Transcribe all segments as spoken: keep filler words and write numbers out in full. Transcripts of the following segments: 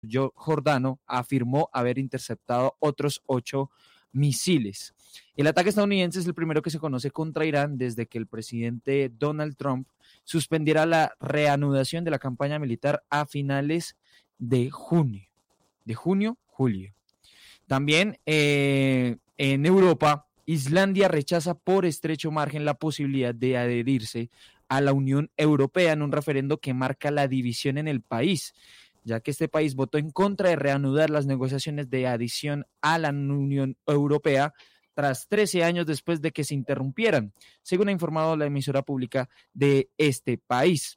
Jordano afirmó haber interceptado otros ocho misiles. El ataque estadounidense es el primero que se conoce contra Irán desde que el presidente Donald Trump suspendiera la reanudación de la campaña militar a finales de junio, de junio, julio. También eh, en Europa, Islandia rechaza por estrecho margen la posibilidad de adherirse a la Unión Europea en un referendo que marca la división en el país, ya que este país votó en contra de reanudar las negociaciones de adición a la Unión Europea tras trece años después de que se interrumpieran, según ha informado la emisora pública de este país.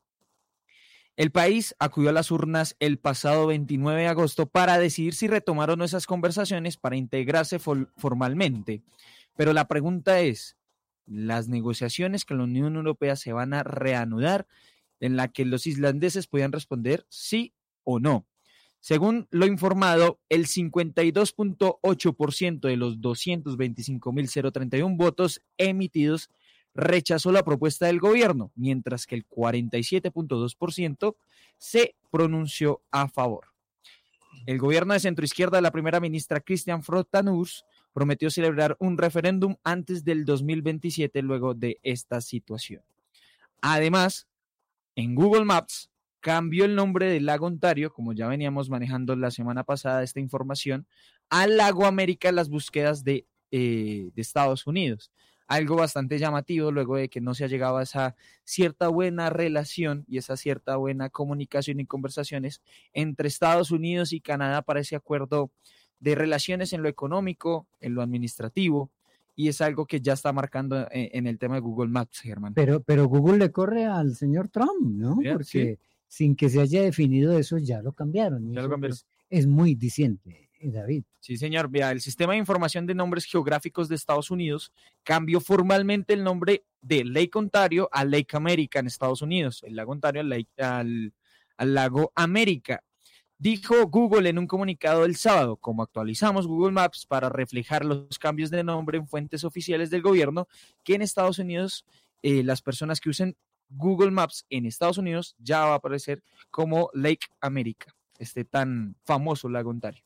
El país acudió a las urnas el pasado veintinueve de agosto para decidir si retomar o no esas conversaciones para integrarse for- formalmente. Pero la pregunta es, ¿las negociaciones con la Unión Europea se van a reanudar, en la que los islandeses podían responder sí o no? Según lo informado, el cincuenta y dos punto ocho por ciento de los doscientos veinticinco mil treinta y uno votos emitidos rechazó la propuesta del gobierno, mientras que el cuarenta y siete punto dos por ciento se pronunció a favor. El gobierno de centroizquierda de la primera ministra Christian Frotanurs prometió celebrar un referéndum antes del dos mil veintisiete luego de esta situación. Además, en Google Maps cambió el nombre del lago Ontario, como ya veníamos manejando la semana pasada esta información, al lago América en las búsquedas de, eh, de Estados Unidos. Algo bastante llamativo luego de que no se ha llegado a esa cierta buena relación y esa cierta buena comunicación y conversaciones entre Estados Unidos y Canadá para ese acuerdo de relaciones en lo económico, en lo administrativo, y es algo que ya está marcando en, en el tema de Google Maps, Germán. Pero, pero Google le corre al señor Trump, ¿no? Bien, Porque sí. sin que se haya definido eso, ya lo cambiaron. Y Ya lo eso, cambiaron. pues, es muy diciente, David. Sí, señor. Vea, el Sistema de Información de Nombres Geográficos de Estados Unidos cambió formalmente el nombre de Lake Ontario a Lake America en Estados Unidos. El lago Ontario al, Lake, al, al lago América. Dijo Google en un comunicado el sábado, como actualizamos Google Maps para reflejar los cambios de nombre en fuentes oficiales del gobierno, que en Estados Unidos eh, las personas que usen Google Maps en Estados Unidos ya va a aparecer como Lake America, este tan famoso lago Ontario.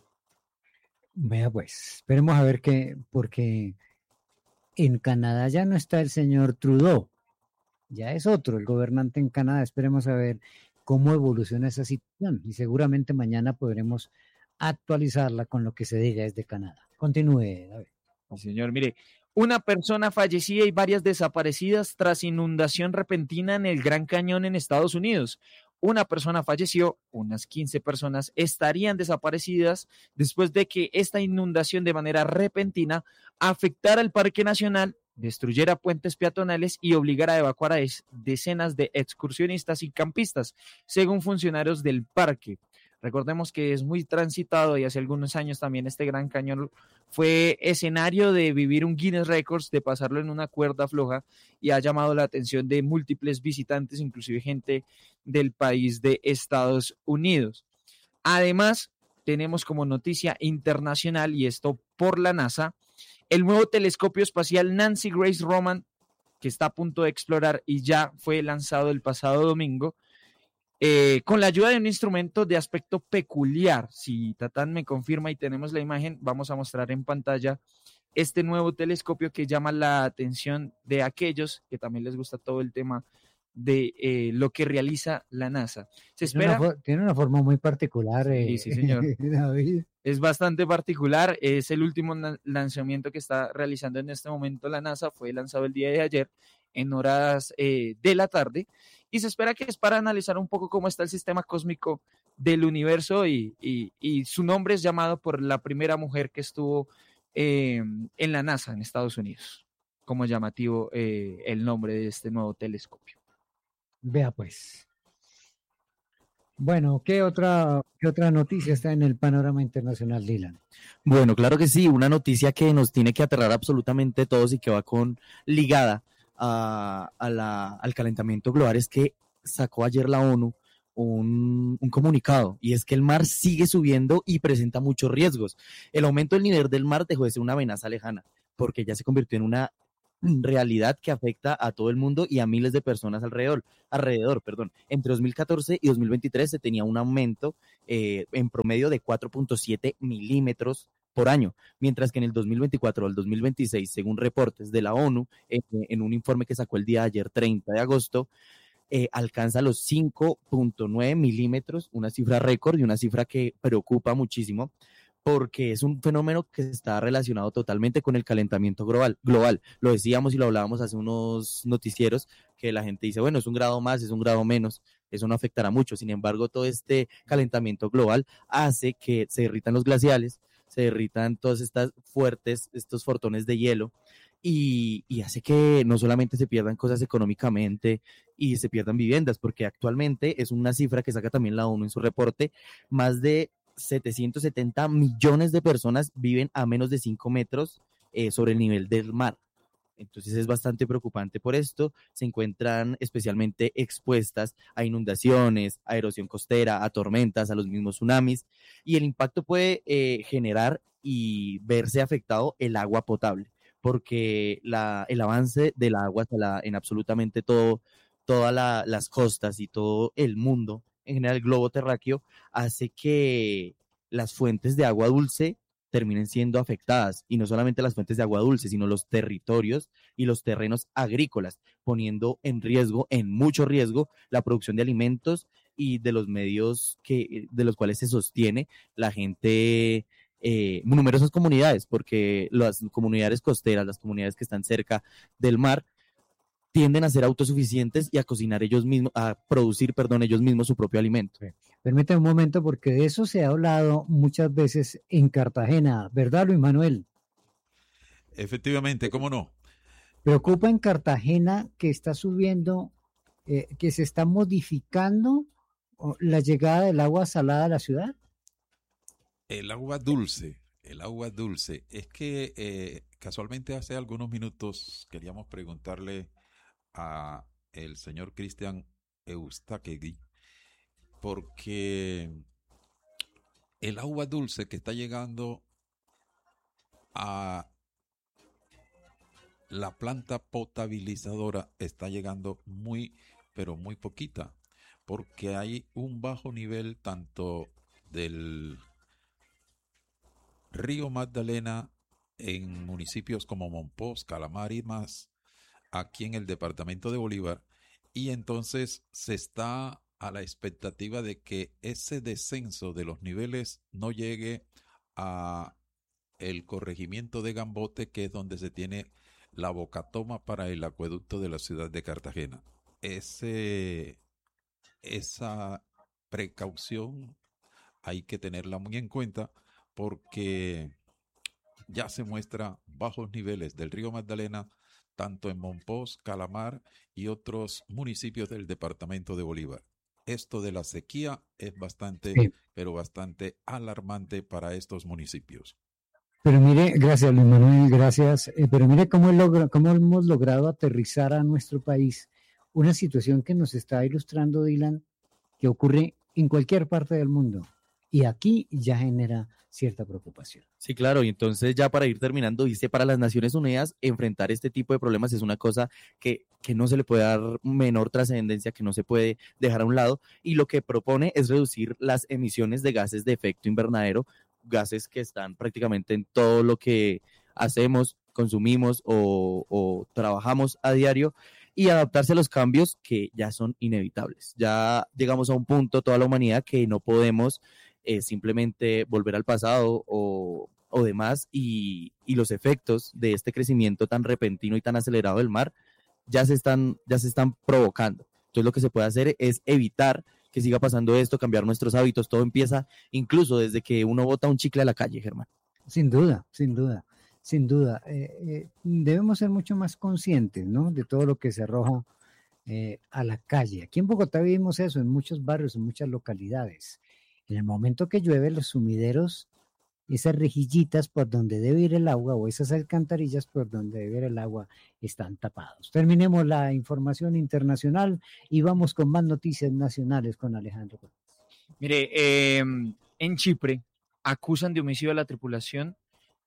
Vea pues, esperemos a ver qué, porque en Canadá ya no está el señor Trudeau, ya es otro el gobernante en Canadá. Esperemos a ver cómo evoluciona esa situación y seguramente mañana podremos actualizarla con lo que se diga desde Canadá. Continúe, David. Sí, señor, mire, una persona fallecida y varias desaparecidas tras inundación repentina en el Gran Cañón en Estados Unidos. Una persona falleció, unas quince personas estarían desaparecidas después de que esta inundación de manera repentina afectara el Parque Nacional, destruyera puentes peatonales y obligara a evacuar a decenas de excursionistas y campistas, según funcionarios del parque. Recordemos que es muy transitado y hace algunos años también este Gran Cañón fue escenario de vivir un Guinness Records, de pasarlo en una cuerda floja, y ha llamado la atención de múltiples visitantes, inclusive gente del país de Estados Unidos. Además, tenemos como noticia internacional, y esto por la NASA, el nuevo telescopio espacial Nancy Grace Roman, que está a punto de explorar y ya fue lanzado el pasado domingo, Eh, con la ayuda de un instrumento de aspecto peculiar. Si Tatán me confirma y tenemos la imagen, vamos a mostrar en pantalla este nuevo telescopio que llama la atención de aquellos que también les gusta todo el tema de eh, lo que realiza la NASA. Se espera... Tiene una, tiene una forma muy particular, eh, sí, sí, señor. David. Es bastante particular, es el último lanzamiento que está realizando en este momento la NASA, fue lanzado el día de ayer en horas eh, de la tarde, y se espera que es para analizar un poco cómo está el sistema cósmico del universo, y, y, y su nombre es llamado por la primera mujer que estuvo eh, en la NASA en Estados Unidos, como llamativo eh, el nombre de este nuevo telescopio. Vea pues. Bueno, ¿qué otra, ¿qué otra noticia está en el panorama internacional, Dylan? Bueno, claro que sí, una noticia que nos tiene que aterrar absolutamente todos y que va con ligada a, a la, al calentamiento global es que sacó ayer la ONU un, un comunicado, y es que el mar sigue subiendo y presenta muchos riesgos. El aumento del nivel del mar dejó de ser una amenaza lejana, porque ya se convirtió en una realidad que afecta a todo el mundo y a miles de personas alrededor. alrededor perdón. Entre dos mil catorce y dos mil veintitrés se tenía un aumento eh, en promedio de cuatro punto siete milímetros por año, mientras que en el dos mil veinticuatro al dos mil veintiséis, según reportes de la ONU, eh, en un informe que sacó el día de ayer, treinta de agosto, eh, alcanza los cinco punto nueve milímetros, una cifra récord y una cifra que preocupa muchísimo, porque es un fenómeno que está relacionado totalmente con el calentamiento global. global. Lo decíamos y lo hablábamos hace unos noticieros, que la gente dice, bueno, es un grado más, es un grado menos, eso no afectará mucho. Sin embargo, todo este calentamiento global hace que se derritan los glaciales, se derritan todas estas fuertes, estos fortones de hielo, y, y hace que no solamente se pierdan cosas económicamente y se pierdan viviendas, porque actualmente es una cifra que saca también la ONU en su reporte, más de setecientos setenta millones de personas viven a menos de cinco metros eh, sobre el nivel del mar. Entonces es bastante preocupante por esto. Se encuentran especialmente expuestas a inundaciones, a erosión costera, a tormentas, a los mismos tsunamis, y el impacto puede eh, generar y verse afectado el agua potable, porque la, el avance del agua salada en absolutamente todo, todas la, las costas y todo el mundo, en general el globo terráqueo, hace que las fuentes de agua dulce terminen siendo afectadas, y no solamente las fuentes de agua dulce, sino los territorios y los terrenos agrícolas, poniendo en riesgo, en mucho riesgo, la producción de alimentos y de los medios que, de los cuales se sostiene la gente, eh, numerosas comunidades, porque las comunidades costeras, las comunidades que están cerca del mar, tienden a ser autosuficientes y a cocinar ellos mismos, a producir, perdón, ellos mismos su propio alimento. Permítame un momento, porque de eso se ha hablado muchas veces en Cartagena, ¿verdad, Luis Manuel? Efectivamente, ¿cómo no? Preocupa en Cartagena que está subiendo, eh, que se está modificando la llegada del agua salada a la ciudad. El agua dulce, el agua dulce. Es que eh, casualmente hace algunos minutos queríamos preguntarle a el señor Cristian Eustaquegui, porque el agua dulce que está llegando a la planta potabilizadora está llegando muy, pero muy poquita, porque hay un bajo nivel tanto del río Magdalena en municipios como Monpós, Calamar y más, aquí en el departamento de Bolívar, y entonces se está a la expectativa de que ese descenso de los niveles no llegue a el corregimiento de Gambote, que es donde se tiene la bocatoma para el acueducto de la ciudad de Cartagena. Ese, esa precaución hay que tenerla muy en cuenta, porque ya se muestra bajos niveles del río Magdalena, tanto en Monpós, Calamar y otros municipios del departamento de Bolívar. Esto de la sequía es bastante, sí. pero bastante alarmante para estos municipios. Pero mire, gracias Luis Manuel, gracias, eh, pero mire cómo, logra, cómo hemos logrado aterrizar a nuestro país una situación que nos está ilustrando Dylan, que ocurre en cualquier parte del mundo, y aquí ya genera cierta preocupación. Sí, claro, y entonces ya para ir terminando, dice, para las Naciones Unidas enfrentar este tipo de problemas es una cosa que, que no se le puede dar menor trascendencia, que no se puede dejar a un lado, y lo que propone es reducir las emisiones de gases de efecto invernadero, gases que están prácticamente en todo lo que hacemos, consumimos o, o trabajamos a diario, y adaptarse a los cambios que ya son inevitables. Ya llegamos a un punto, toda la humanidad, que no podemos eh, simplemente volver al pasado o, o demás, y, y los efectos de este crecimiento tan repentino y tan acelerado del mar ya se están, ya se están provocando. Entonces lo que se puede hacer es evitar que siga pasando esto, cambiar nuestros hábitos. Todo empieza incluso desde que uno bota un chicle a la calle, Germán. Sin duda, sin duda, sin duda. Eh, eh, debemos ser mucho más conscientes, ¿no?, de todo lo que se arroja eh, a la calle. Aquí en Bogotá vivimos eso, en muchos barrios, en muchas localidades. En el momento que llueve, los sumideros, esas rejillitas por donde debe ir el agua, o esas alcantarillas por donde debe ir el agua, están tapados. Terminemos la información internacional y vamos con más noticias nacionales con Alejandro. Mire, eh, en Chipre acusan de homicidio a la tripulación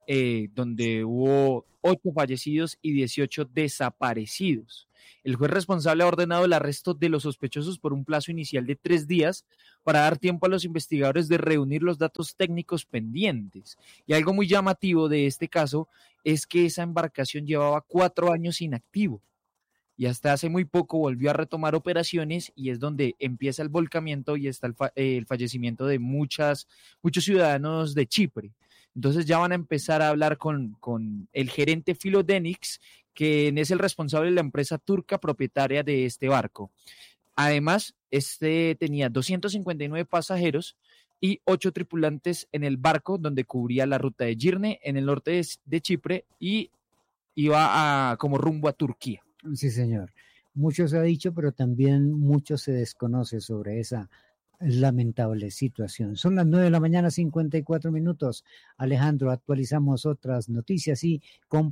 eh, donde hubo ocho fallecidos y dieciocho desaparecidos. El juez responsable ha ordenado el arresto de los sospechosos por un plazo inicial de tres días para dar tiempo a los investigadores de reunir los datos técnicos pendientes. Y algo muy llamativo de este caso es que esa embarcación llevaba cuatro años inactivo y hasta hace muy poco volvió a retomar operaciones, y es donde empieza el volcamiento y está el, fa- eh, el fallecimiento de muchas, muchos ciudadanos de Chipre. Entonces ya van a empezar a hablar con, con el gerente Philodenix, que es el responsable de la empresa turca propietaria de este barco. Además, este tenía doscientos cincuenta y nueve pasajeros y ocho tripulantes en el barco, donde cubría la ruta de Girne en el norte de, de Chipre y iba a, como rumbo a Turquía. Sí, señor. Mucho se ha dicho, pero también mucho se desconoce sobre esa lamentable situación. Son las nueve de la mañana, cincuenta y cuatro minutos. Alejandro, actualizamos otras noticias y con